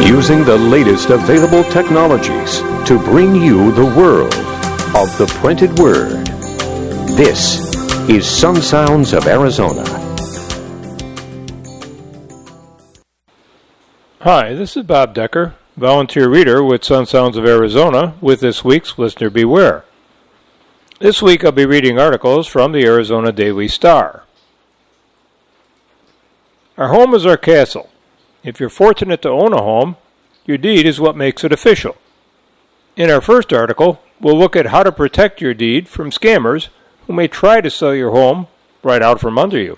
Using the latest available technologies to bring you the world of the printed word. This is Sun Sounds of Arizona. Hi, this is Bob Decker, volunteer reader with Sun Sounds of Arizona, with this week's Listener Beware. This week I'll be reading articles from the Arizona Daily Star. Our home is our castle. If you're fortunate to own a home, your deed is what makes it official. In our first article, we'll look at how to protect your deed from scammers who may try to sell your home right out from under you.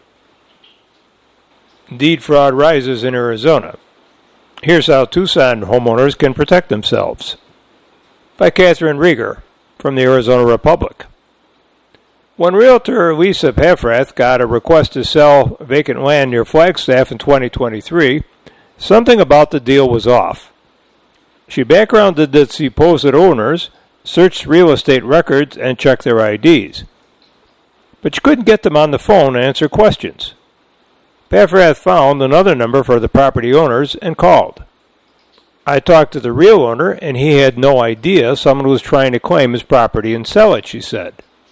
Deed fraud rises in Arizona. Here's how Tucson homeowners can protect themselves. By Catherine Rieger from the Arizona Republic. When realtor Lisa Paffrath got a request to sell vacant land near Flagstaff in 2023, something about the deal was off. She backgrounded the supposed owners, searched real estate records, and checked their IDs. But she couldn't get them on the phone to answer questions. Paffrath found another number for the property owners and called. I talked to the real owner, and he had no idea someone was trying to claim his property and sell it, she said.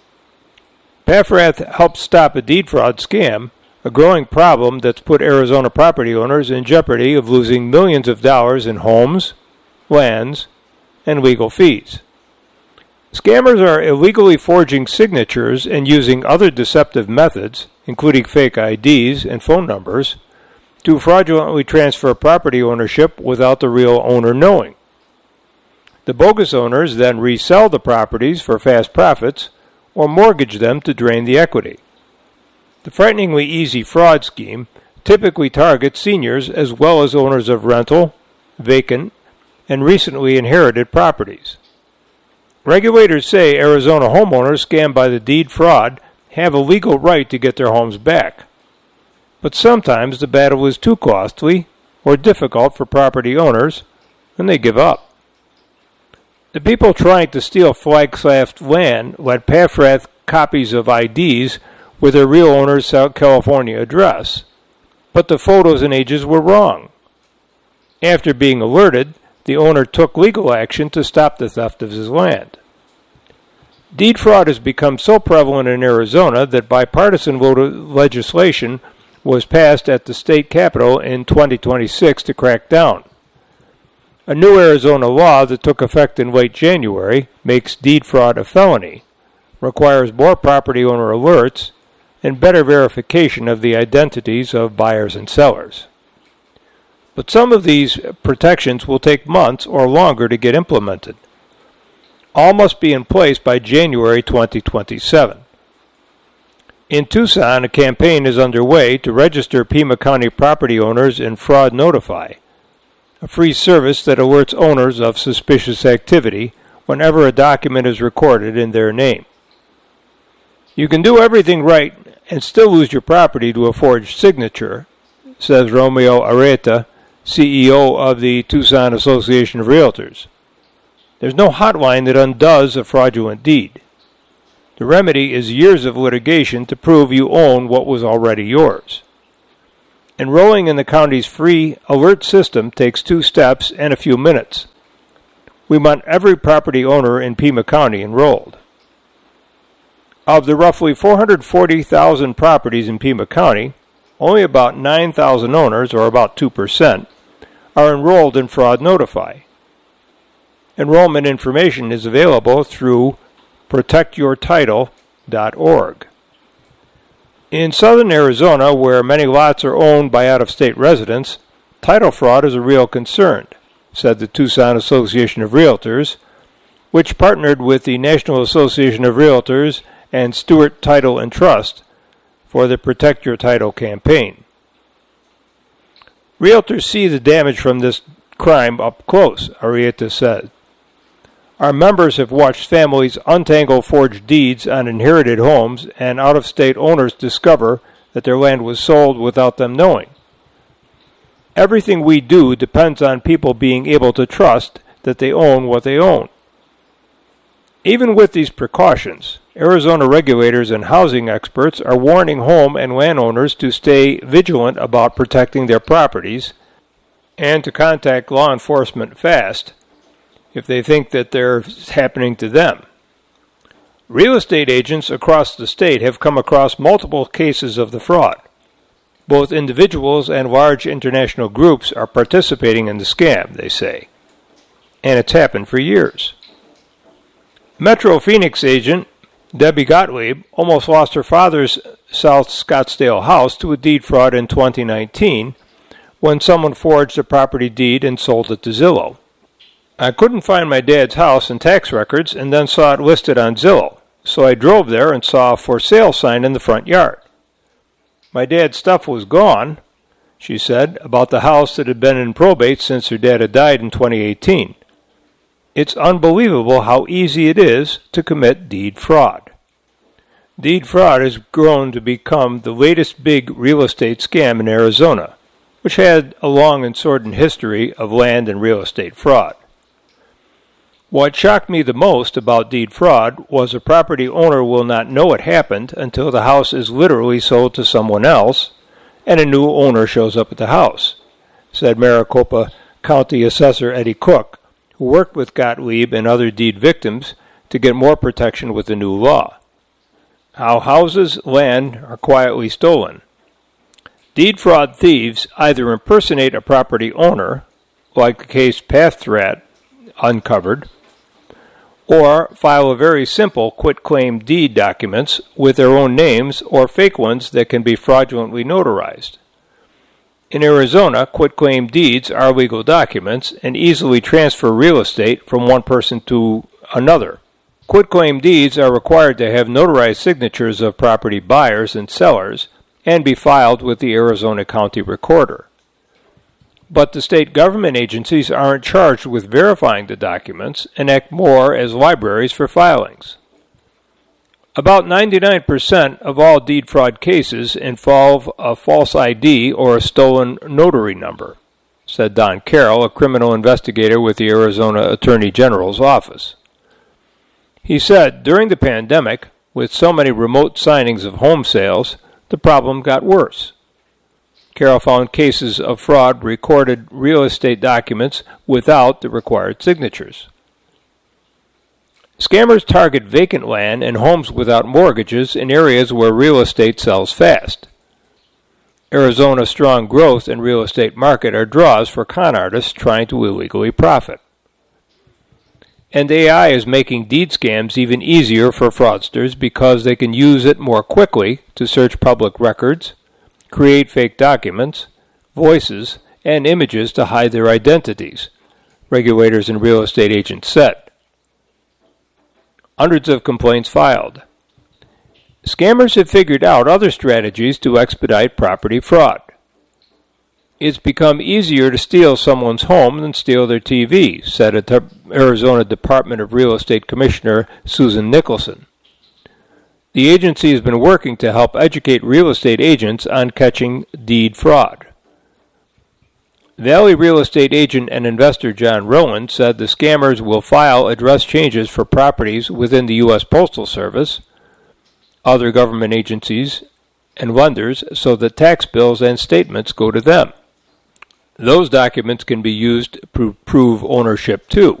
Paffrath helped stop a deed fraud scam, a growing problem that's put Arizona property owners in jeopardy of losing millions of dollars in homes, lands, and legal fees. Scammers are illegally forging signatures and using other deceptive methods, including fake IDs and phone numbers, to fraudulently transfer property ownership without the real owner knowing. The bogus owners then resell the properties for fast profits or mortgage them to drain the equity. The frighteningly easy fraud scheme typically targets seniors as well as owners of rental, vacant, and recently inherited properties. Regulators say Arizona homeowners scammed by the deed fraud have a legal right to get their homes back. But sometimes the battle is too costly or difficult for property owners, and they give up. The people trying to steal Flagstaff land let Paffrath copies of IDs with their real owner's South California address, but the photos and ages were wrong. After being alerted, the owner took legal action to stop the theft of his land. Deed fraud has become so prevalent in Arizona that bipartisan legislation was passed at the state capitol in 2026 to crack down. A new Arizona law that took effect in late January makes deed fraud a felony, requires more property owner alerts, and better verification of the identities of buyers and sellers. But some of these protections will take months or longer to get implemented. All must be in place by January 2027. In Tucson, a campaign is underway to register Pima County property owners in Fraud Notify, a free service that alerts owners of suspicious activity whenever a document is recorded in their name. You can do everything right and still lose your property to a forged signature, says Romeo Areta, CEO of the Tucson Association of Realtors. There's no hotline that undoes a fraudulent deed. The remedy is years of litigation to prove you own what was already yours. Enrolling in the county's free alert system takes 2 steps and a few minutes. We want every property owner in Pima County enrolled. Of the roughly 440,000 properties in Pima County, only about 9,000 owners, or about 2%, are enrolled in Fraud Notify. Enrollment information is available through protectyourtitle.org. In southern Arizona, where many lots are owned by out-of-state residents, title fraud is a real concern, said the Tucson Association of Realtors, which partnered with the National Association of Realtors and Stewart Title and Trust for the Protect Your Title campaign. Realtors see the damage from this crime up close, Arieta said. Our members have watched families untangle forged deeds on inherited homes and out-of-state owners discover that their land was sold without them knowing. Everything we do depends on people being able to trust that they own what they own. Even with these precautions, Arizona regulators and housing experts are warning home and landowners to stay vigilant about protecting their properties and to contact law enforcement fast if they think that they're happening to them. Real estate agents across the state have come across multiple cases of the fraud. Both individuals and large international groups are participating in the scam, they say. And it's happened for years. Metro Phoenix agent Debbie Gottlieb almost lost her father's South Scottsdale house to a deed fraud in 2019 when someone forged a property deed and sold it to Zillow. I couldn't find my dad's house and tax records and then saw it listed on Zillow, so I drove there and saw a for sale sign in the front yard. My dad's stuff was gone, she said, about the house that had been in probate since her dad had died in 2018. It's unbelievable how easy it is to commit deed fraud. Deed fraud has grown to become the latest big real estate scam in Arizona, which had a long and sordid history of land and real estate fraud. What shocked me the most about deed fraud was a property owner will not know it happened until the house is literally sold to someone else and a new owner shows up at the house, said Maricopa County Assessor Eddie Cook, who worked with Gottlieb and other deed victims to get more protection with the new law. How houses, land are quietly stolen. Deed fraud thieves either impersonate a property owner, like the case Pathrat uncovered, or file a very simple quitclaim deed documents with their own names or fake ones that can be fraudulently notarized. In Arizona, quitclaim deeds are legal documents and easily transfer real estate from one person to another. Quitclaim deeds are required to have notarized signatures of property buyers and sellers and be filed with the Arizona County Recorder. But the state government agencies aren't charged with verifying the documents and act more as libraries for filings. About 99% of all deed fraud cases involve a false ID or a stolen notary number, said Don Carroll, a criminal investigator with the Arizona Attorney General's office. He said, during the pandemic, with so many remote signings of home sales, the problem got worse. Carroll found cases of fraud recorded real estate documents without the required signatures. Scammers target vacant land and homes without mortgages in areas where real estate sells fast. Arizona's strong growth and real estate market are draws for con artists trying to illegally profit. And AI is making deed scams even easier for fraudsters because they can use it more quickly to search public records, create fake documents, voices, and images to hide their identities, regulators and real estate agents said. Hundreds of complaints filed. Scammers have figured out other strategies to expedite property fraud. It's become easier to steal someone's home than steal their TV, said Arizona Department of Real Estate Commissioner Susan Nicholson. The agency has been working to help educate real estate agents on catching deed fraud. Valley real estate agent and investor John Rowan said the scammers will file address changes for properties within the U.S. Postal Service, other government agencies, and lenders so that tax bills and statements go to them. Those documents can be used to prove ownership too.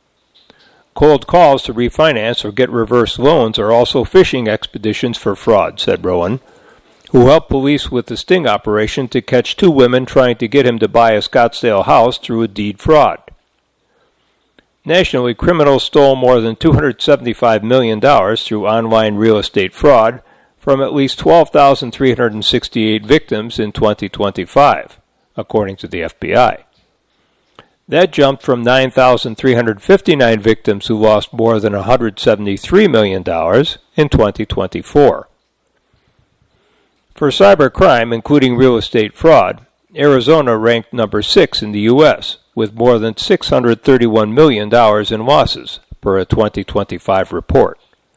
Cold calls to refinance or get reverse loans are also phishing expeditions for fraud, said Rowan, who helped police with the sting operation to catch two women trying to get him to buy a Scottsdale house through a deed fraud. Nationally, criminals stole more than $275 million through online real estate fraud from at least 12,368 victims in 2025, according to the FBI. That jumped from 9,359 victims who lost more than $173 million in 2024. For cybercrime, including real estate fraud, Arizona ranked number 6 in the U.S., with more than $631 million in losses, per a 2025 report.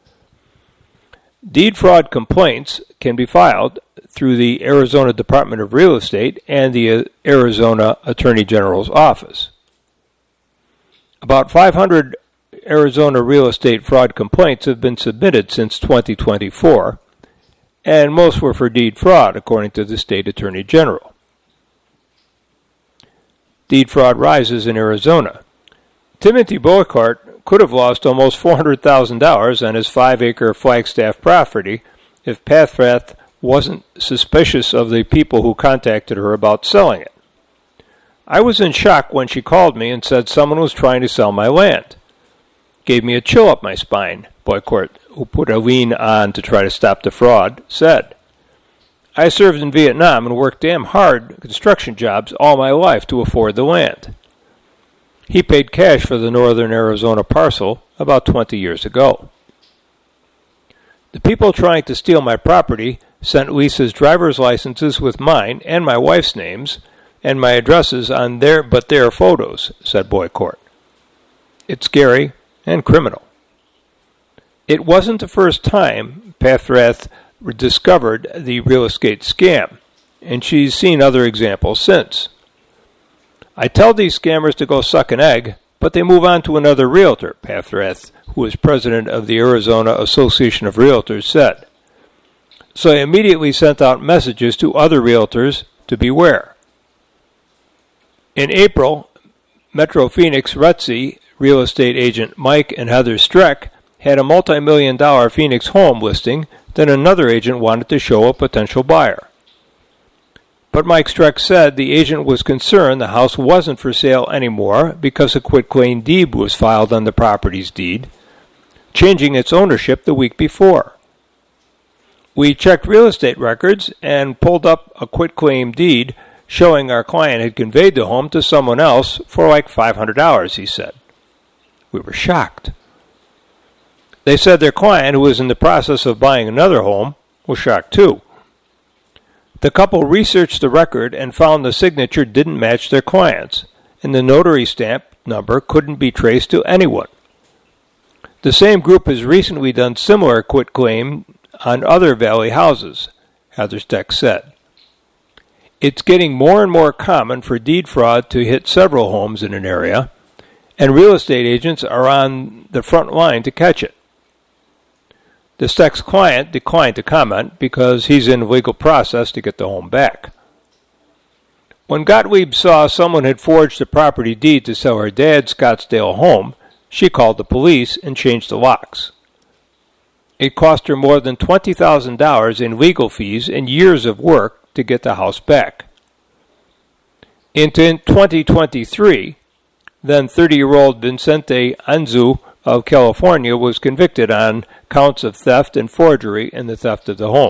Deed fraud complaints can be filed through the Arizona Department of Real Estate and the Arizona Attorney General's office. About 500 Arizona real estate fraud complaints have been submitted since 2024, and most were for deed fraud, according to the state attorney general. Deed fraud rises in Arizona. Timothy Boycott could have lost almost $400,000 on his 5-acre Flagstaff property if Pathrath wasn't suspicious of the people who contacted her about selling it. I was in shock when she called me and said someone was trying to sell my land. Gave me a chill up my spine, Boycott, who put a lien on to try to stop the fraud, said. I served in Vietnam and worked damn hard construction jobs all my life to afford the land. He paid cash for the northern Arizona parcel about 20 years ago. The people trying to steal my property sent Lisa's driver's licenses with mine and my wife's names and my addresses on their photos, said Boycott. It's scary and criminal. It wasn't the first time Pathrath discovered the real estate scam, and she's seen other examples since. I tell these scammers to go suck an egg, but they move on to another realtor, Pathrath, who is president of the Arizona Association of Realtors, said. So I immediately sent out messages to other realtors to beware. In April, Metro Phoenix Retzi real estate agent Mike and Heather Streck had a multi-million-dollar Phoenix home listing that another agent wanted to show a potential buyer. But Mike Streck said the agent was concerned the house wasn't for sale anymore because a quitclaim deed was filed on the property's deed, changing its ownership the week before. We checked real estate records and pulled up a quitclaim deed showing our client had conveyed the home to someone else for like $500, he said. We were shocked. They said their client, who was in the process of buying another home, was shocked too. The couple researched the record and found the signature didn't match their client's, and the notary stamp number couldn't be traced to anyone. The same group has recently done similar quitclaim on other Valley houses, Heather Streck said. It's getting more and more common for deed fraud to hit several homes in an area, and real estate agents are on the front line to catch it. The Streck's client declined to comment because he's in legal process to get the home back. When Gottlieb saw someone had forged a property deed to sell her dad's Scottsdale home, she called the police and changed the locks. It cost her more than $20,000 in legal fees and years of work to get the house back. In 2023, then 30-year-old Vicente Anzu of California was convicted on counts of theft and forgery in the theft of the home.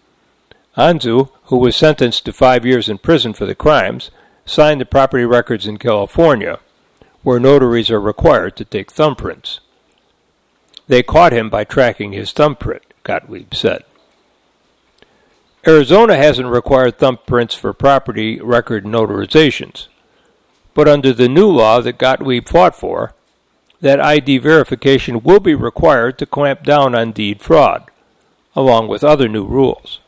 Anzu, who was sentenced to 5 years in prison for the crimes, signed the property records in California, where notaries are required to take thumbprints. They caught him by tracking his thumbprint, Gottlieb said. Arizona hasn't required thumbprints for property record notarizations, but under the new law that Gottlieb fought for, that ID verification will be required to clamp down on deed fraud, along with other new rules.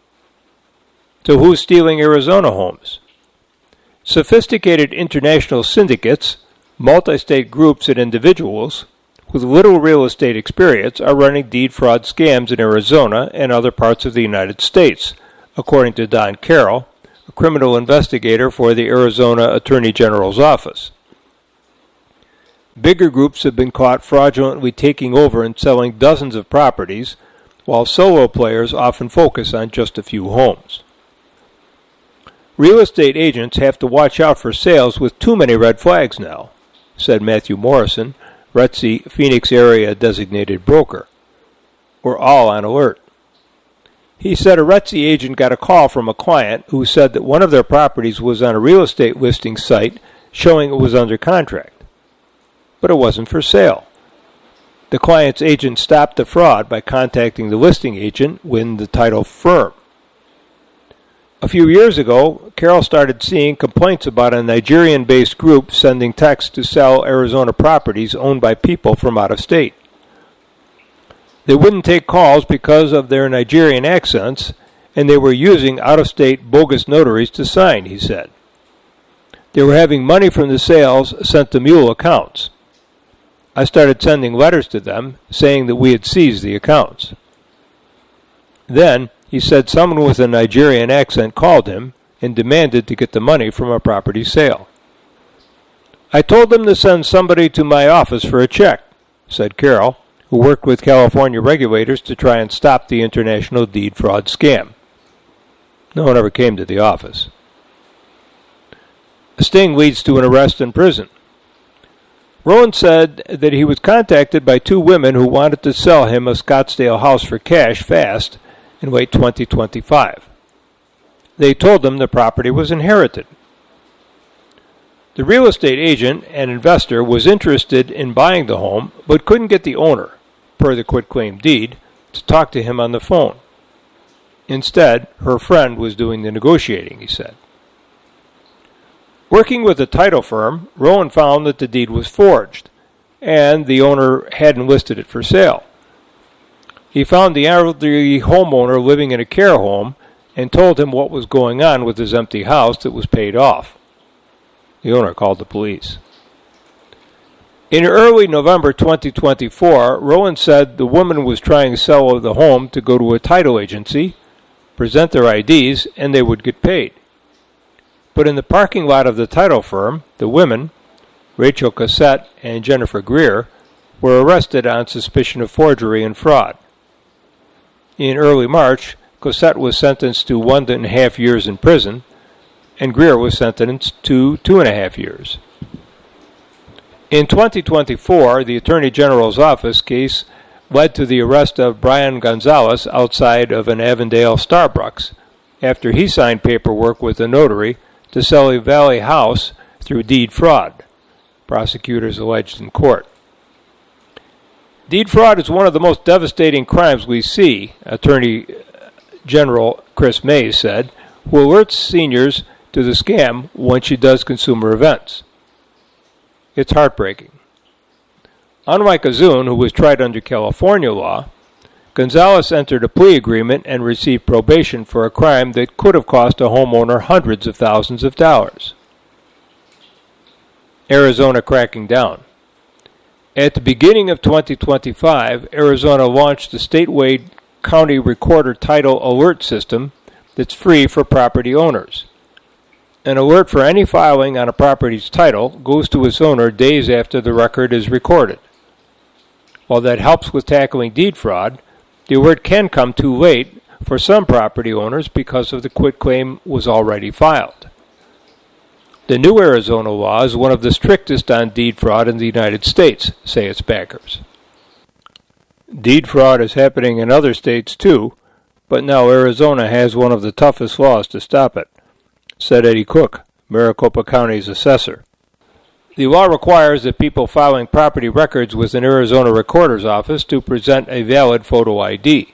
So who's stealing Arizona homes? Sophisticated international syndicates, multi-state groups and individuals with little real estate experience are running deed fraud scams in Arizona and other parts of the United States, according to Don Carroll, a criminal investigator for the Arizona Attorney General's office. Bigger groups have been caught fraudulently taking over and selling dozens of properties, while solo players often focus on just a few homes. Real estate agents have to watch out for sales with too many red flags now, said Matthew Morrison, Retzi Phoenix area designated broker. We're all on alert. He said a Retzi agent got a call from a client who said that one of their properties was on a real estate listing site showing it was under contract, but it wasn't for sale. The client's agent stopped the fraud by contacting the listing agent with the title firm. A few years ago, Carroll started seeing complaints about a Nigerian-based group sending texts to sell Arizona properties owned by people from out of state. They wouldn't take calls because of their Nigerian accents, and they were using out-of-state bogus notaries to sign, he said. They were having money from the sales sent to mule accounts. I started sending letters to them saying that we had seized the accounts. Then, he said someone with a Nigerian accent called him and demanded to get the money from a property sale. I told them to send somebody to my office for a check, said Carroll, who worked with California regulators to try and stop the international deed fraud scam. No one ever came to the office. A sting leads to an arrest and prison. Rowan said that he was contacted by two women who wanted to sell him a Scottsdale house for cash fast in late 2025. They told him the property was inherited. The real estate agent and investor was interested in buying the home, but couldn't get the owner, per the quitclaim deed, to talk to him on the phone. Instead, her friend was doing the negotiating, he said. Working with a title firm, Rowan found that the deed was forged, and the owner hadn't listed it for sale. He found the elderly homeowner living in a care home and told him what was going on with his empty house that was paid off. The owner called the police. In early November 2024, Rowan said the woman was trying to sell the home to go to a title agency, present their IDs, and they would get paid. But in the parking lot of the title firm, the women, Rachel Cossette and Jennifer Greer, were arrested on suspicion of forgery and fraud. In early March, Cossette was sentenced to 1.5 years in prison, and Greer was sentenced to 2.5 years. In 2024, the Attorney General's office case led to the arrest of Brian Gonzalez outside of an Avondale Starbucks after he signed paperwork with a notary to sell a Valley house through deed fraud, prosecutors alleged in court. Deed fraud is one of the most devastating crimes we see, Attorney General Chris Mays said, who alerts seniors to the scam when she does consumer events. It's heartbreaking. Unlike Azun, who was tried under California law, Gonzalez entered a plea agreement and received probation for a crime that could have cost a homeowner hundreds of thousands of dollars. Arizona cracking down. At the beginning of 2025, Arizona launched the statewide county recorder title alert system that's free for property owners. An alert for any filing on a property's title goes to its owner days after the record is recorded. While that helps with tackling deed fraud, the alert can come too late for some property owners because of the quitclaim was already filed. The new Arizona law is one of the strictest on deed fraud in the United States, say its backers. Deed fraud is happening in other states too, but now Arizona has one of the toughest laws to stop it, said Eddie Cook, Maricopa County's assessor. The law requires that people filing property records with an Arizona recorder's office to present a valid photo ID.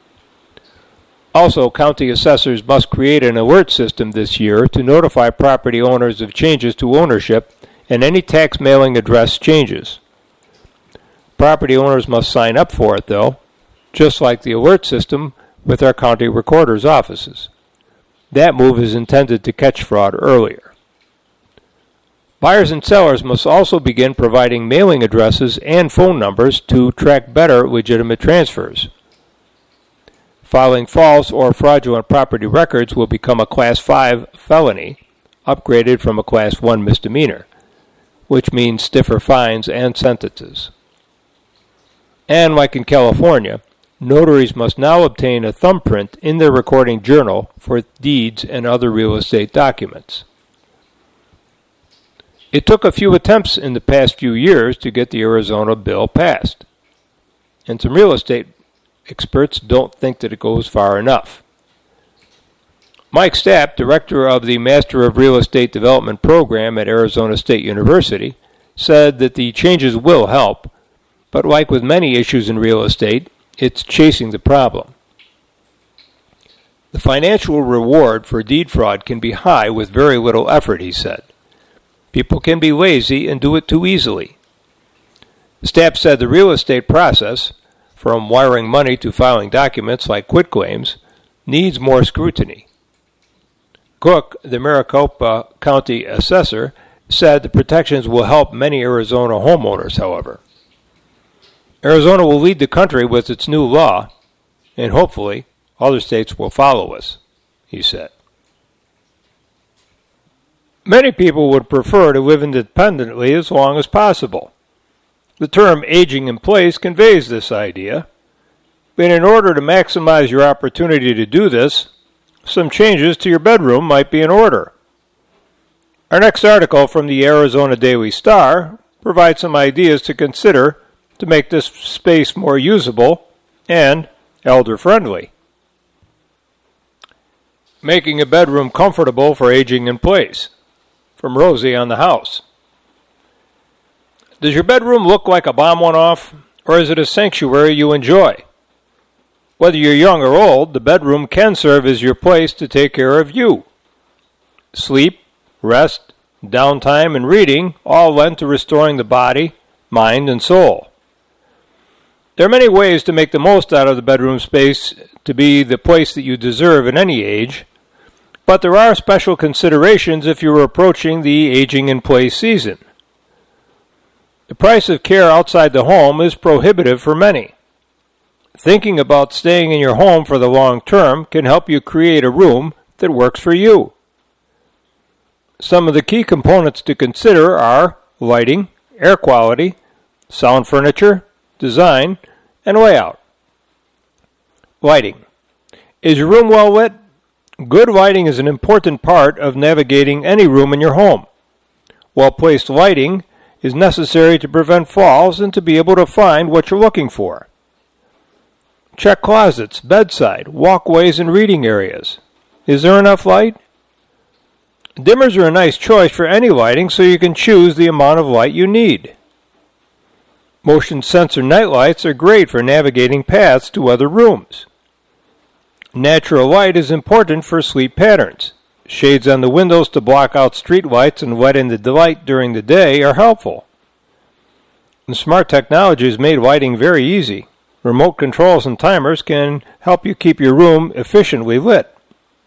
Also, county assessors must create an alert system this year to notify property owners of changes to ownership and any tax mailing address changes. Property owners must sign up for it, though, just like the alert system with our county recorder's offices. That move is intended to catch fraud earlier. Buyers and sellers must also begin providing mailing addresses and phone numbers to track better legitimate transfers. Filing false or fraudulent property records will become a Class 5 felony, upgraded from a Class 1 misdemeanor, which means stiffer fines and sentences. And like in California, notaries must now obtain a thumbprint in their recording journal for deeds and other real estate documents. It took a few attempts in the past few years to get the Arizona bill passed, and some real estate experts don't think that it goes far enough. Mike Stapp, director of the Master of Real Estate Development program at Arizona State University, said that the changes will help, but like with many issues in real estate, it's chasing the problem. The financial reward for deed fraud can be high with very little effort, he said. People can be lazy and do it too easily. Stapp said the real estate process, from wiring money to filing documents like quitclaims, needs more scrutiny. Cook, the Maricopa County assessor, said the protections will help many Arizona homeowners, however. Arizona will lead the country with its new law, and hopefully other states will follow us, he said. Many people would prefer to live independently as long as possible. The term aging in place conveys this idea, but in order to maximize your opportunity to do this, some changes to your bedroom might be in order. Our next article from the Arizona Daily Star provides some ideas to consider to make this space more usable and elder-friendly. Making a bedroom comfortable for aging in place. From Rosie on the House. Does your bedroom look like a bomb went off, or is it a sanctuary you enjoy? Whether you're young or old, the bedroom can serve as your place to take care of you. Sleep, rest, downtime, and reading all lend to restoring the body, mind, and soul. There are many ways to make the most out of the bedroom space to be the place that you deserve in any age, but there are special considerations if you are approaching the aging in place season. The price of care outside the home is prohibitive for many. Thinking about staying in your home for the long term can help you create a room that works for you. Some of the key components to consider are lighting, air quality, sound furniture, design, and layout. Lighting. Is your room well lit? Good lighting is an important part of navigating any room in your home. Well-placed lighting is necessary to prevent falls and to be able to find what you're looking for. Check closets, bedside, walkways, and reading areas. Is there enough light? Dimmers are a nice choice for any lighting, so you can choose the amount of light you need. Motion sensor nightlights are great for navigating paths to other rooms. Natural light is important for sleep patterns. Shades on the windows to block out street lights and let in the light during the day are helpful. And smart technology has made lighting very easy. Remote controls and timers can help you keep your room efficiently lit.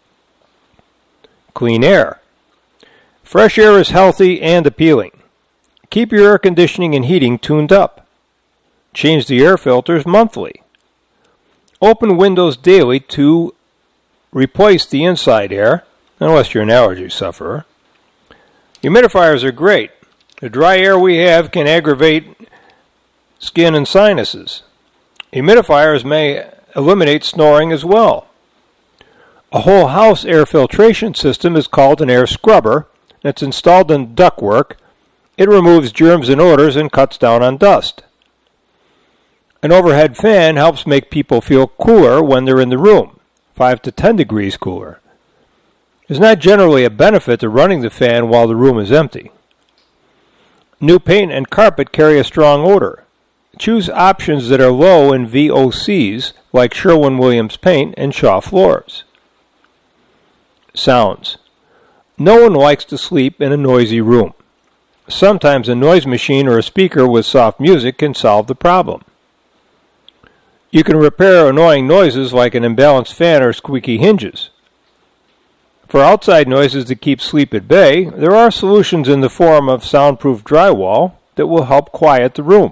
Clean air. Fresh air is healthy and appealing. Keep your air conditioning and heating tuned up. Change the air filters monthly. Open windows daily to replace the inside air, unless you're an allergy sufferer. Humidifiers are great. The dry air we have can aggravate skin and sinuses. Humidifiers may eliminate snoring as well. A whole house air filtration system is called an air scrubber. It's installed in ductwork. It removes germs and odors and cuts down on dust. An overhead fan helps make people feel cooler when they're in the room, 5 to 10 degrees cooler. There's not generally a benefit to running the fan while the room is empty. New paint and carpet carry a strong odor. Choose options that are low in VOCs, like Sherwin-Williams paint and Shaw floors. Sounds. No one likes to sleep in a noisy room. Sometimes a noise machine or a speaker with soft music can solve the problem. You can repair annoying noises like an imbalanced fan or squeaky hinges. For outside noises that keep sleep at bay, there are solutions in the form of soundproof drywall that will help quiet the room.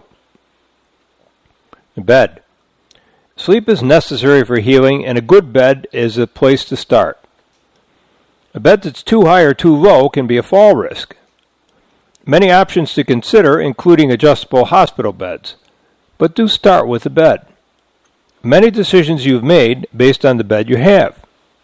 Bed. Sleep is necessary for healing, and a good bed is a place to start. A bed that's too high or too low can be a fall risk. Many options to consider, including adjustable hospital beds, but do start with the bed. Many decisions you've made based on the bed you have.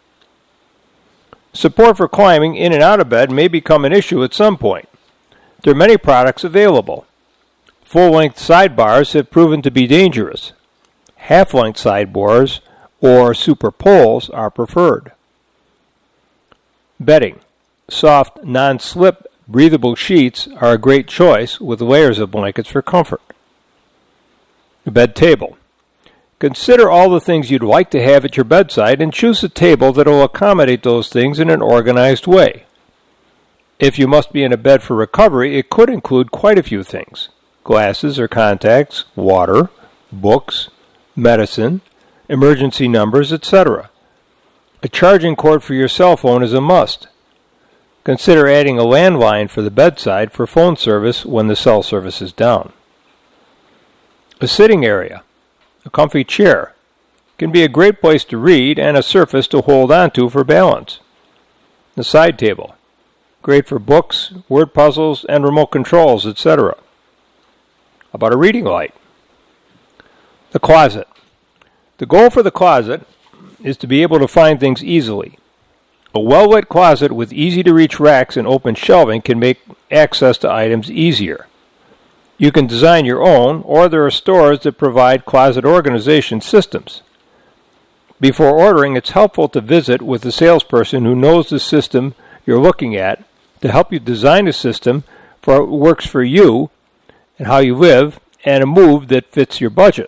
Support for climbing in and out of bed may become an issue at some point. There are many products available. Full-length sidebars have proven to be dangerous. Half-length sideboards or super poles are preferred. Bedding. Soft, non-slip, breathable sheets are a great choice with layers of blankets for comfort. Bed table. Consider all the things you'd like to have at your bedside and choose a table that will accommodate those things in an organized way. If you must be in a bed for recovery, it could include quite a few things. Glasses or contacts, water, books, medicine, emergency numbers, etc. A charging cord for your cell phone is a must. Consider adding a landline for the bedside for phone service when the cell service is down. A sitting area. A comfy chair can be a great place to read and a surface to hold onto for balance. The side table. great for books, word puzzles, and remote controls, etc. How about a reading light? The closet. The goal for the closet is to be able to find things easily. A well-lit closet with easy-to-reach racks and open shelving can make access to items easier. You can design your own, or there are stores that provide closet organization systems. Before ordering, it's helpful to visit with a salesperson who knows the system you're looking at to help you design a system that works for you and how you live, and a move that fits your budget.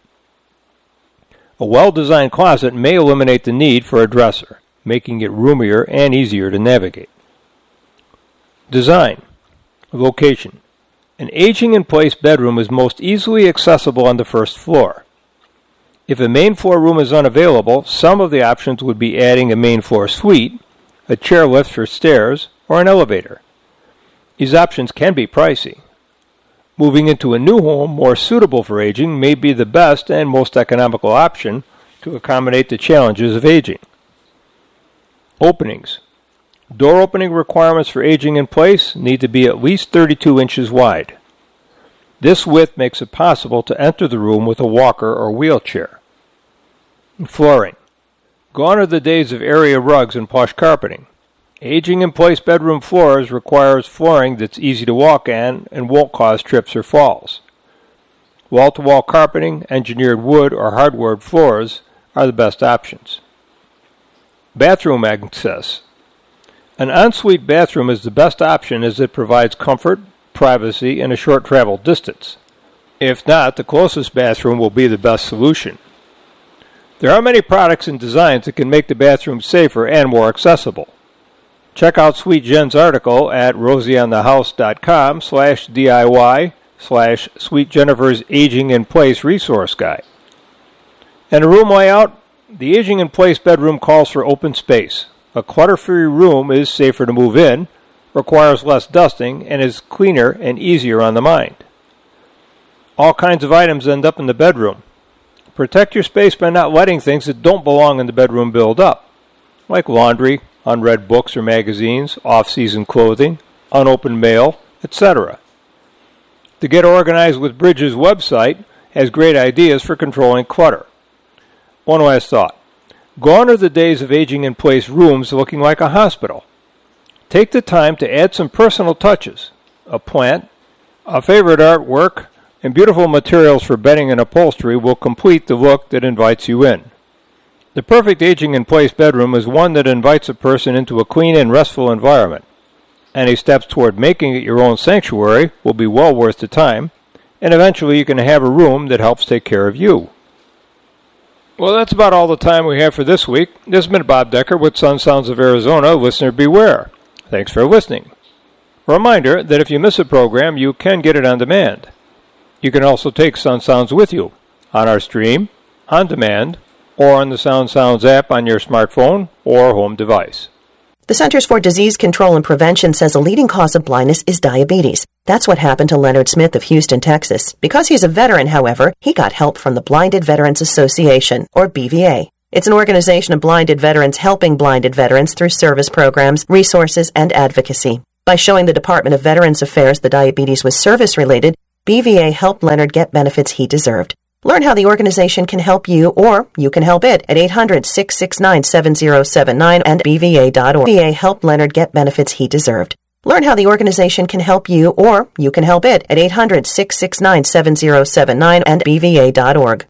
A well-designed closet may eliminate the need for a dresser, making it roomier and easier to navigate. Design. Location. An aging-in-place bedroom is most easily accessible on the first floor. If a main floor room is unavailable, some of the options would be adding a main floor suite, a chair lift for stairs, or an elevator. These options can be pricey. Moving into a new home more suitable for aging may be the best and most economical option to accommodate the challenges of aging. Openings. Door opening requirements for aging in place need to be at least 32 inches wide. This width makes it possible to enter the room with a walker or wheelchair. Flooring. Gone are the days of area rugs and plush carpeting. Aging in place bedroom floors requires flooring that's easy to walk on and won't cause trips or falls. Wall-to-wall carpeting, engineered wood, or hardwood floors are the best options. Bathroom access. An ensuite bathroom is the best option as it provides comfort, privacy, and a short travel distance. If not, the closest bathroom will be the best solution. There are many products and designs that can make the bathroom safer and more accessible. Check out Sweet Jen's article at rosieonthehouse.com/DIY/Sweet Jennifer's Aging in Place Resource Guide. And a room layout. The aging in place bedroom calls for open space. A clutter-free room is safer to move in, requires less dusting, and is cleaner and easier on the mind. All kinds of items end up in the bedroom. Protect your space by not letting things that don't belong in the bedroom build up, like laundry, unread books or magazines, off-season clothing, unopened mail, etc. To get organized with Bridges' website has great ideas for controlling clutter. One last thought. Gone are the days of aging-in-place rooms looking like a hospital. Take the time to add some personal touches, a plant, a favorite artwork, and beautiful materials for bedding and upholstery will complete the look that invites you in. The perfect aging-in-place bedroom is one that invites a person into a clean and restful environment. Any steps toward making it your own sanctuary will be well worth the time, and eventually you can have a room that helps take care of you. Well, that's about all the time we have for this week. This has been Bob Decker with Sun Sounds of Arizona. Listener beware. Thanks for listening. A reminder that if you miss a program, you can get it on demand. You can also take Sun Sounds with you on our stream, on demand, or on the Sound Sounds app on your smartphone or home device. The Centers for Disease Control and Prevention says a leading cause of blindness is diabetes. That's what happened to Leonard Smith of Houston, Texas. Because he's a veteran, however, he got help from the Blinded Veterans Association, or BVA. It's an organization of blinded veterans helping blinded veterans through service programs, resources, and advocacy. By showing the Department of Veterans Affairs the diabetes was service-related, BVA helped Leonard get benefits he deserved. Learn how the organization can help you, or you can help it, at 800-669-7079 and BVA.org. BVA helped Leonard get benefits he deserved. Learn how the organization can help you, or you can help it, at 800-669-7079 and BVA.org.